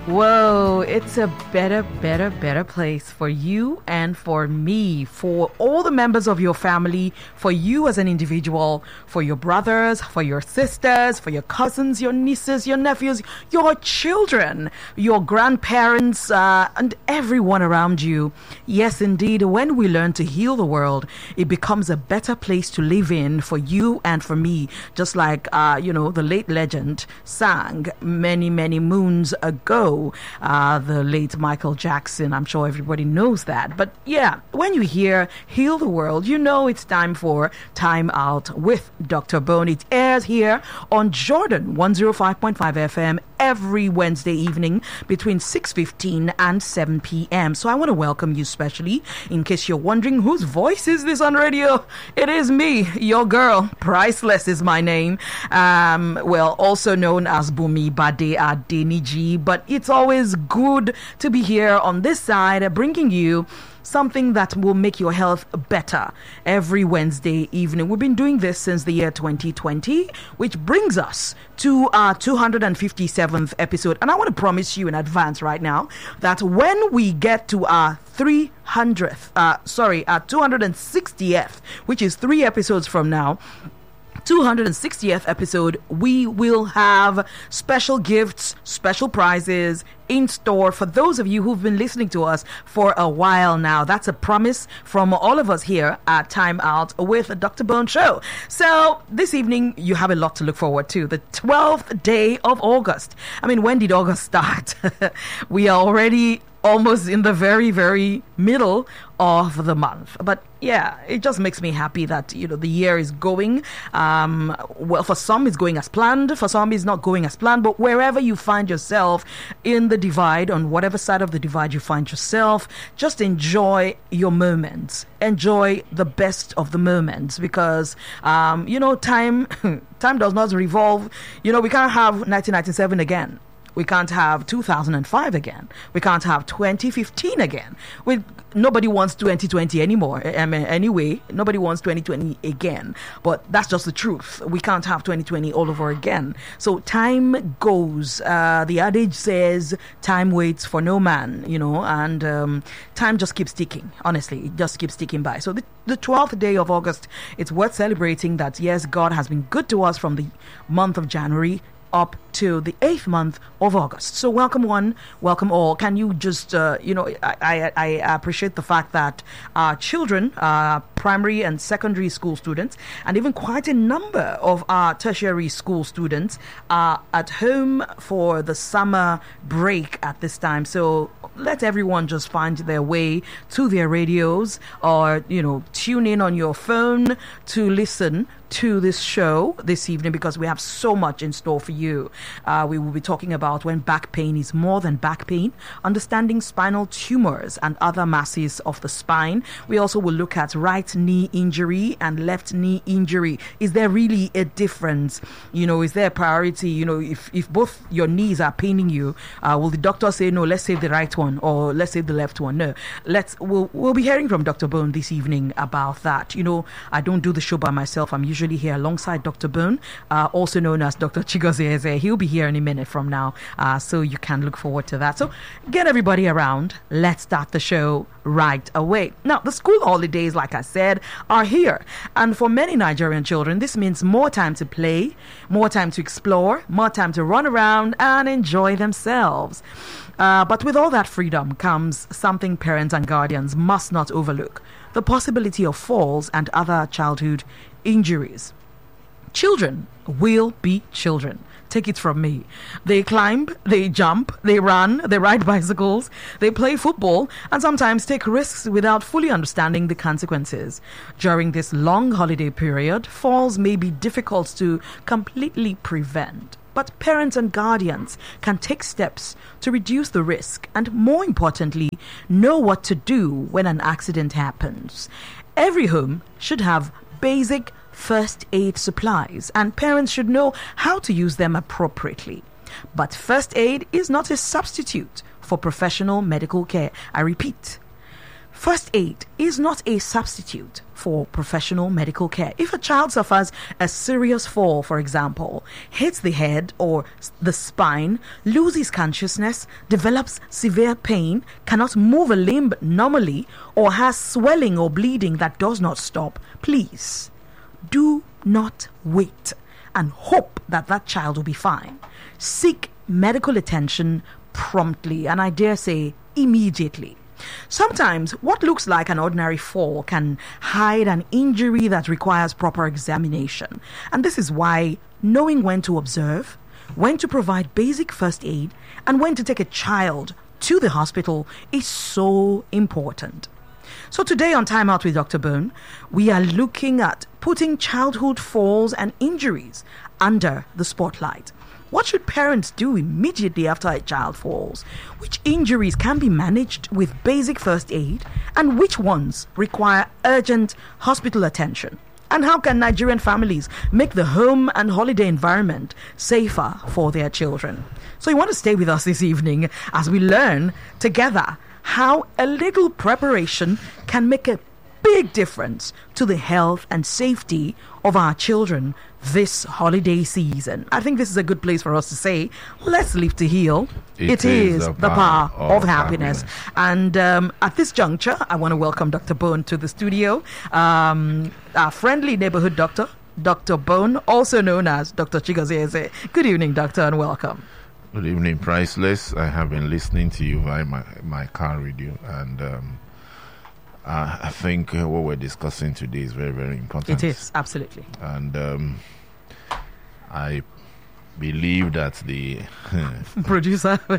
Whoa, it's a better place for you and for me, for all the members of your family, for you as an individual, for your brothers, for your sisters, for your cousins, your nieces, your nephews, your children, your grandparents, and everyone around you. Yes, indeed, when we learn to heal the world, it becomes a better place to live in for you and for me, just like, the late legend sang many moons ago. The late Michael Jackson. I'm sure everybody knows that. But yeah, when you hear Heal the World, you know it's time for Time Out with Dr. Bone. It airs here on Jordan 105.5 FM every Wednesday evening between 6:15 and 7 p.m. So I want to welcome you specially. In case you're wondering whose voice is this on radio, it is me, your girl. Priceless is my name. Also known as Bumi Bade Adeniji. But it's always good to be here on this side, bringing you something that will make your health better every Wednesday evening. We've been doing this since the year 2020, which brings us to our 257th episode. And I want to promise you in advance right now that when we get to our 260th, which is 3 episodes from now, 260th episode, we will have special gifts, special prizes in store for those of you who've been listening to us for a while now. That's a promise from all of us here at Time Out with the Dr. Bone Show. So this evening, you have a lot to look forward to. The 12th day of August. I mean, when did August start? We are already almost in the very middle of the month. But yeah, it just makes me happy that, the year is going. For some it's going as planned, for some it's not going as planned, but wherever you find yourself in the divide, on whatever side of the divide you find yourself, just enjoy your moments. Enjoy the best of the moments because, time does not revolve. We can't have 1997 again. We can't have 2005 again. We can't have 2015 again. Nobody wants 2020 anymore. Anyway, nobody wants 2020 again. But that's just the truth. We can't have 2020 all over again. So time goes. The adage says, time waits for no man, and time just keeps ticking. Honestly, it just keeps ticking by. So the 12th day of August, it's worth celebrating that, yes, God has been good to us from the month of January up to the 8th month of August. So welcome one, welcome all. Can you just, I appreciate the fact that our children, primary and secondary school students, and even quite a number of our tertiary school students are at home for the summer break at this time. So let everyone just find their way to their radios or, tune in on your phone to listen to this show this evening because we have so much in store for you. We will be talking about when back pain is more than back pain, understanding spinal tumors and other masses of the spine. We also will look at right knee injury and left knee injury. Is there really a difference? Is there a priority? If both your knees are paining you, will the doctor say, no, let's save the right one or let's save the left one? No, we'll be hearing from Dr. Bone this evening about that. I don't do the show by myself. I'm usually here alongside Dr. Bone, also known as Dr. Chigozie Eze. He'll be here in a minute from now, so you can look forward to that. So get everybody around. Let's start the show right away. Now, the school holidays, like I said, are here. And for many Nigerian children, this means more time to play, more time to explore, more time to run around and enjoy themselves. But with all that freedom comes something parents and guardians must not overlook: the possibility of falls and other childhood injuries. Children will be children. Take it from me. They climb, they jump, they run, they ride bicycles, they play football, and sometimes take risks without fully understanding the consequences. During this long holiday period, falls may be difficult to completely prevent. But parents and guardians can take steps to reduce the risk and, more importantly, know what to do when an accident happens. Every home should have basic first aid supplies, and parents should know how to use them appropriately. But first aid is not a substitute for professional medical care. I repeat, First aid is not a substitute for professional medical care. If a child suffers a serious fall, for example, hits the head or the spine, loses consciousness, develops severe pain, cannot move a limb normally, or has swelling or bleeding that does not stop, please do not wait and hope that that child will be fine. Seek medical attention promptly, and I dare say immediately. Sometimes what looks like an ordinary fall can hide an injury that requires proper examination. And this is why knowing when to observe, when to provide basic first aid, and when to take a child to the hospital is so important. So today on Time Out with Dr. Bone, we are looking at putting childhood falls and injuries under the spotlight. What should parents do immediately after a child falls? Which injuries can be managed with basic first aid, and which ones require urgent hospital attention? And how can Nigerian families make the home and holiday environment safer for their children? So you want to stay with us this evening as we learn together how a little preparation can make a big difference to the health and safety of our children this holiday season. I think this is a good place for us to say, let's live to heal. It is the power of happiness. And at this juncture, I want to welcome Dr. Bone to the studio. Our friendly neighborhood doctor, Dr. Bone, also known as Dr. Chigozie. Good evening, doctor, and welcome. Good evening, Priceless. I have been listening to you via my car radio, and I think what we're discussing today is very, very important. It is, absolutely. And I believe that the producer or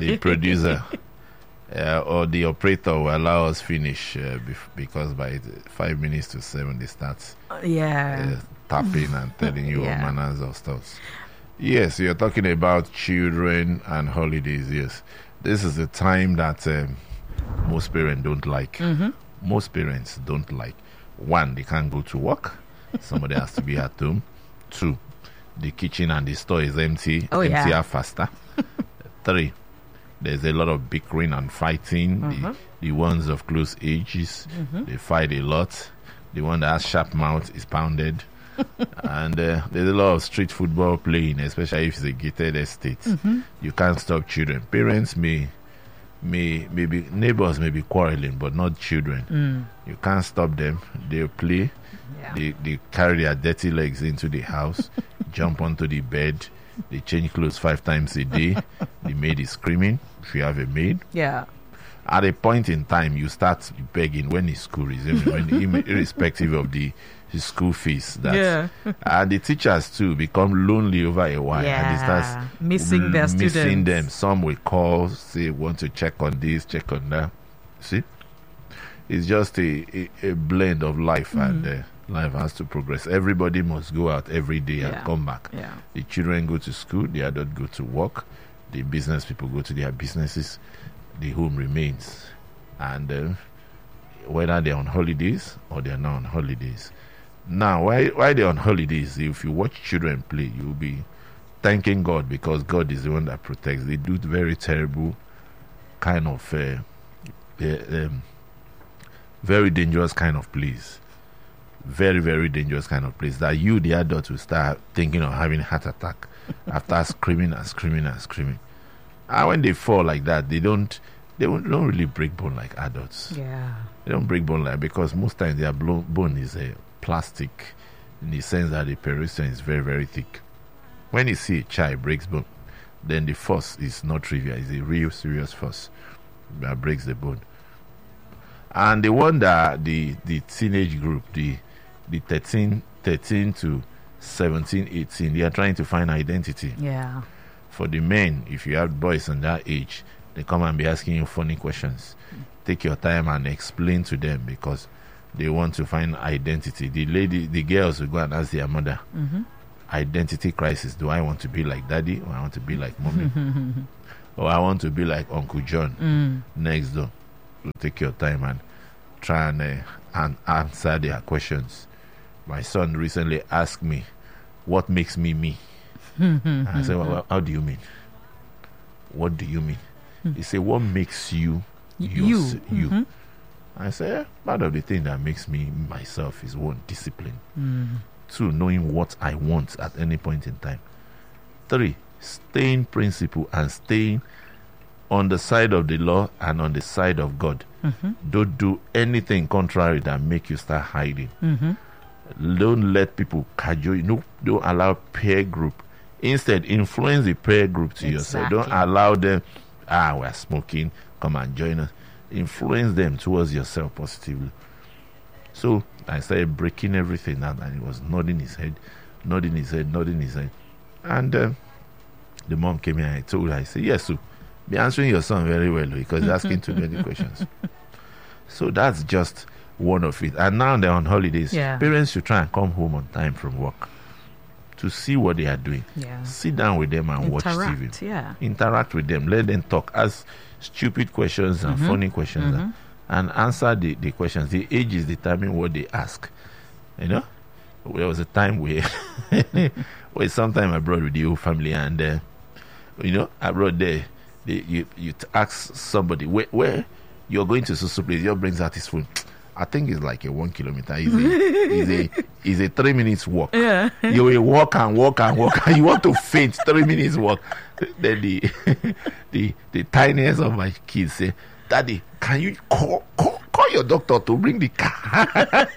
the operator will allow us finish because by 5 minutes to 7 they start tapping and telling you all manners of stuff. Yes, you're talking about children and holidays. Yes, this is the time that most parents don't like. Mm-hmm. Most parents don't like. One, they can't go to work. Somebody has to be at home. Two, the kitchen and the store is empty. Emptier faster. Three, there's a lot of bickering and fighting. Mm-hmm. The ones of close ages, they fight a lot. The one that has sharp mouth is pounded. And there's a lot of street football playing, especially if it's a gated estate. Mm-hmm. You can't stop children. Parents may be neighbors may be quarreling, but not children. You can't stop them. They'll play. They carry their dirty legs into the house, jump onto the bed. They change clothes 5 times a day. The maid is screaming if you have a maid. At a point in time, you start begging when is school resuming, irrespective of the school fees. And the teachers too become lonely over a while, and they start missing their students. Missing them. Some will call, say want to check on this, check on that. See, it's just a blend of life, and life has to progress. Everybody must go out every day and come back. The children go to school, the adults go to work, the business people go to their businesses, the home remains. And whether they're on holidays or they're not on holidays. Now, why they're on holidays, if you watch children play, you'll be thanking God, because God is the one that protects. They do very terrible kind of very dangerous kind of plays. Very, very dangerous kind of plays that you, the adult, will start thinking of having a heart attack after screaming and screaming and screaming. And when they fall like that, they don't really break bone like adults. They don't break bone because most times their bone is plastic, in the sense that the periosteum is very, very thick. When you see a child breaks bone, then the force is not trivial. It's a real serious force that breaks the bone. And the one that the teenage group, the 13 to 17, 18, they are trying to find identity. For the men, if you have boys on that age, they come and be asking you funny questions. Take your time and explain to them, because they want to find identity. The girls will go and ask their mother, identity crisis. Do I want to be like daddy, or I want to be like mommy? Or I want to be like Uncle John next door? So take your time and try and answer their questions. My son recently asked me, what makes me me? I said, well, how do you mean? What do you mean? He said, what makes you you? I say, part of the thing that makes me myself is one, discipline. 2, knowing what I want at any point in time. 3, staying principled and staying on the side of the law and on the side of God. Don't do anything contrary that make you start hiding. Don't let people cajole you. No, don't allow peer group. Instead, influence the peer group to yourself. Don't allow them, we're smoking, come and join us. Influence them towards yourself positively. So I started breaking everything out, and he was nodding his head. And the mom came in and I told her, I said, yes, so be answering your son very well because he's asking too many questions. So that's just one of it. And now they're on holidays. Parents should try and come home on time from work to see what they are doing. Sit down with them and watch TV. Interact with them. Let them talk. Ask stupid questions and funny questions and answer the questions. The age is determine what they ask. You know? There was a time where sometime abroad with the whole family, and abroad there, you ask somebody where you're going to so place. Your brings out his phone. I think it's like a 1 kilometer. It's a 3 minutes walk. You will walk and you want to faint. 3 minutes walk. Then the tiniest of my kids say, "Daddy, can you call your doctor to bring the car?"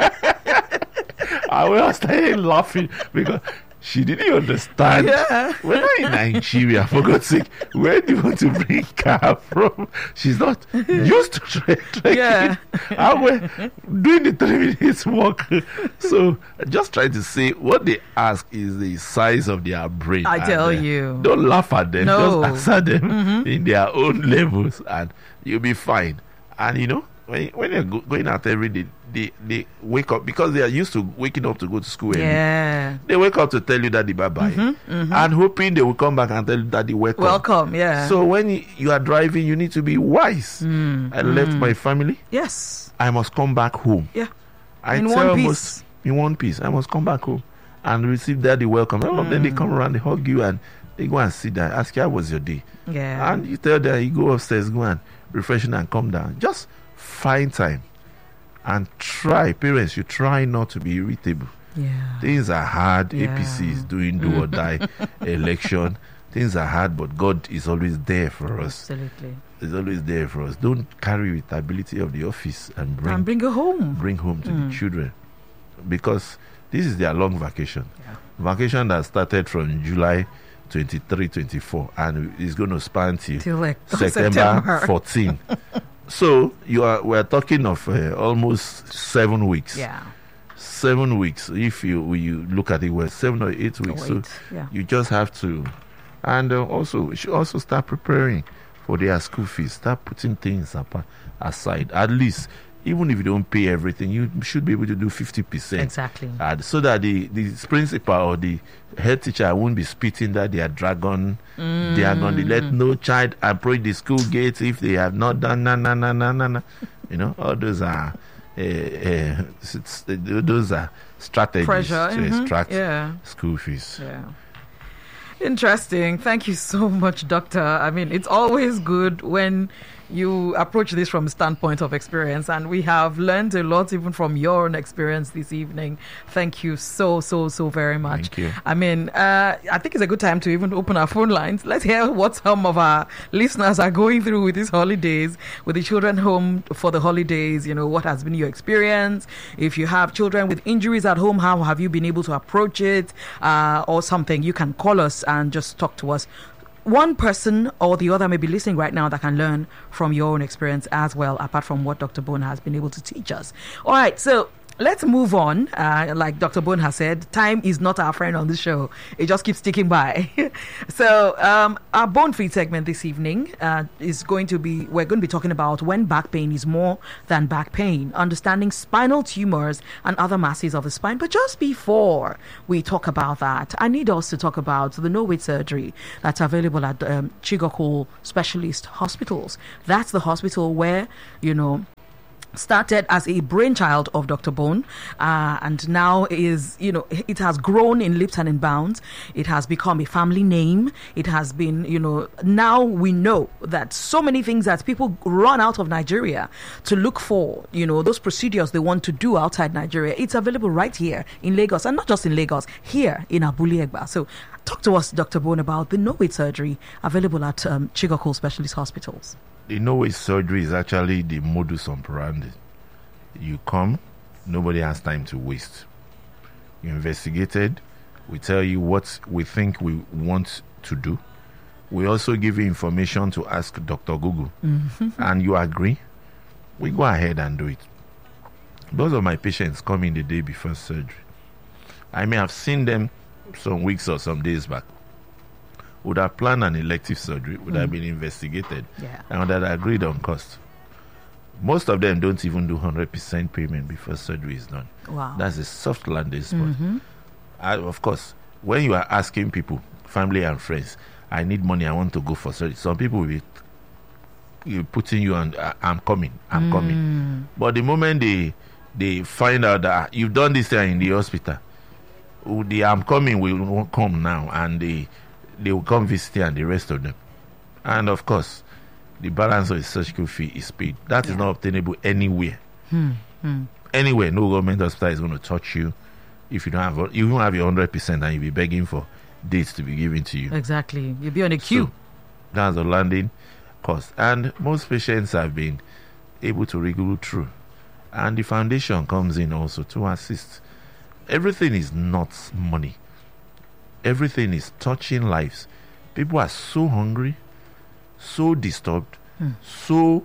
I was started laughing because she didn't understand. We're not in Nigeria, for God's sake. Where do you want to bring car from? She's not used to trekking. And we're doing the 3 minutes walk. So just trying to say what they ask is the size of their brain. I tell you. Don't laugh at them. No. Just answer them in their own levels and you'll be fine. And when they're going out every day, they wake up because they are used to waking up to go to school. They wake up to tell you daddy bye-bye and hoping they will come back and tell you daddy welcome. So when you are driving, you need to be wise. I left my family. I must come back home. In one piece. I must come back home and receive daddy welcome. Then they come around, they hug you and they go and sit down, ask you how was your day. And you tell them, you go upstairs, go and refreshing and come down. Just find time and try. Parents, you try not to be irritable. Things are hard. APC is doing do or die election. Things are hard, but God is always there for us. Absolutely. He's always there for us. Don't carry irritability of the office and bring it home. Bring home to the children, because this is their long vacation. Vacation that started from July 23, 24, and it's going to span till like September 14. So we're talking of almost 7 weeks. 7 weeks. If you look at it, well, 7 or 8 weeks. So you just have to, and also you should also start preparing for their school fees. Start putting things aside. At least, even if you don't pay everything, you should be able to do 50%. Exactly. So that the principal or the head teacher won't be spitting that they are dragon. They are going to let no child approach the school gates if they have not done na. All those are strategies to extract school fees. Interesting. Thank you so much, Doctor. I mean, it's always good when you approach this from a standpoint of experience, and we have learned a lot even from your own experience this evening. Thank you so very much. Thank you. I mean, I think it's a good time to even open our phone lines. Let's hear what some of our listeners are going through with these holidays, with the children home for the holidays. What has been your experience? If you have children with injuries at home, how have you been able to approach it, or something? You can call us and just talk to us. One person or the other may be listening right now that can learn from your own experience as well, apart from what Dr. Bone has been able to teach us. All right, so let's move on. Like Dr. Bone has said, time is not our friend on this show. It just keeps ticking by. So our bone feed segment this evening we're going to be talking about when back pain is more than back pain, understanding spinal tumors and other masses of the spine. But just before we talk about that, I need us to talk about the no-wait surgery that's available at Chigokul Specialist Hospitals. That's the hospital where, started as a brainchild of Dr. Bone, and now is, it has grown in leaps and in bounds. It has become a family name. It has been, now we know that so many things that people run out of Nigeria to look for, those procedures they want to do outside Nigeria, it's available right here in Lagos, and not just in Lagos, here in Abule Egba. So talk to us, Dr. Bone, about the no-wait surgery available at Chigokul Specialist Hospitals. The no-wait surgery is actually the modus operandi. You come, nobody has time to waste. You investigated, we tell you what we think we want to do. We also give you information to ask Dr. Google, and you agree, we go ahead and do it. Most of my patients come in the day before surgery. I may have seen them some weeks or some days back. Would have planned an elective surgery, would have been investigated, and would have agreed on cost. Most of them don't even do 100% payment before surgery is done. Wow. That's a soft landing spot. Of course, when you are asking people, family and friends, I need money, I want to go for surgery, some people will be putting you on, I'm coming. But the moment they find out that you've done this thing in the hospital, the I'm coming will come now, and they will come visit you and the rest of them. And of course, the balance of the surgical fee is paid. That is not obtainable anywhere. Anywhere, no government hospital is going to touch you if you don't have your 100%, and you'll be begging for dates to be given to you. Exactly. You'll be on a queue. So, that's the landing cost. And most patients have been able to wriggle through. And the foundation comes in also to assist. Everything is not money. Everything is touching lives. People are so hungry, so disturbed, so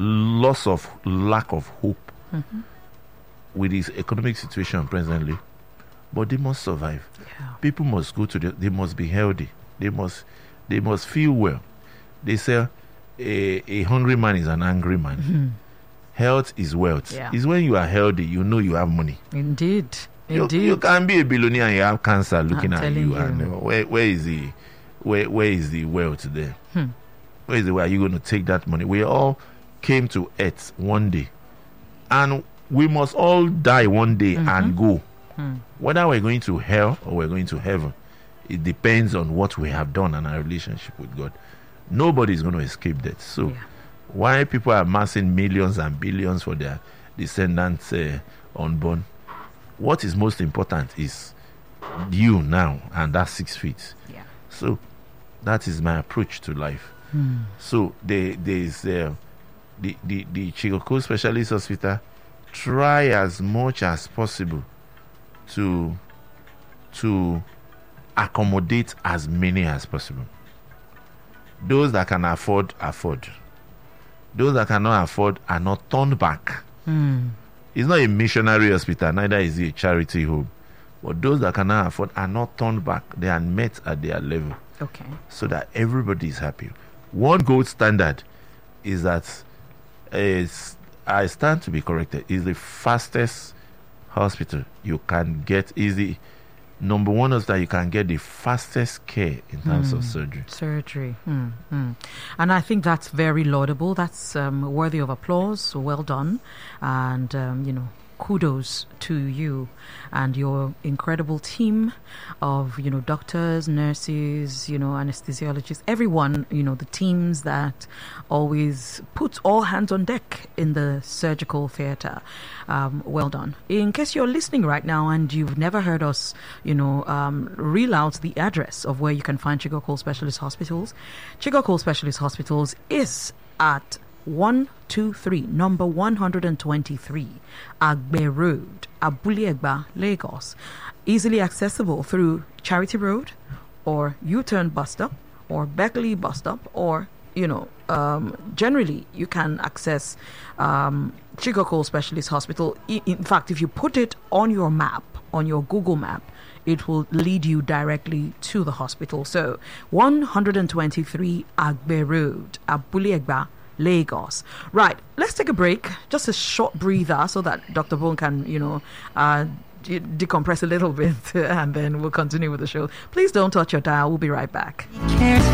lack of hope with this economic situation presently, but they must survive. People must go to they must be healthy. They must feel well. They say a hungry man is an angry man. Health is wealth. It's when you are healthy, you know you have money. Indeed. You can be a billionaire and you have cancer looking at you. And where is the wealth there? Where is the way are you going to take that money? We all came to earth one day, and we must all die one day and go. Whether we're going to hell or we're going to heaven, it depends on what we have done and our relationship with God. Nobody is going to escape that. So why people are amassing millions and billions for their descendants unborn? What is most important is you now, and that's 6 feet. So that is my approach to life. So there is the Chigokul Specialist Hospital. Try as much as possible to accommodate as many as possible. Those that can afford. Those that cannot afford are not turned back. It's not a missionary hospital, neither is it a charity home. But those that cannot afford are not turned back. They are met at their level. Okay. So that everybody is happy. One gold standard is that I stand to be corrected, is the fastest hospital you can get, is the number one hospital you can get the fastest care in terms of surgery. And I think that's very laudable. That's worthy of applause. Well done. And kudos to you and your incredible team of doctors, nurses, anesthesiologists, everyone, the teams that always put all hands on deck in the surgical theater. Well done. In case you're listening right now and you've never heard us reel out the address of where you can find Chigokul Specialist Hospitals. Chigokul Specialist Hospitals is at 123, number 123, Agbe Road, Abule Egba, Lagos. Easily accessible through Charity Road or U-Turn bus stop or Beckley bus stop, or generally you can access Chigokul Specialist Hospital. In fact, if you put it on your map, on your Google map, it will lead you directly to the hospital. So 123 Agbe Road, Abule Egba, Lagos. Right, let's take a break, just a short breather, so that Dr. Bone can, decompress a little bit, and then we'll continue with the show. Please don't touch your dial. We'll be right back.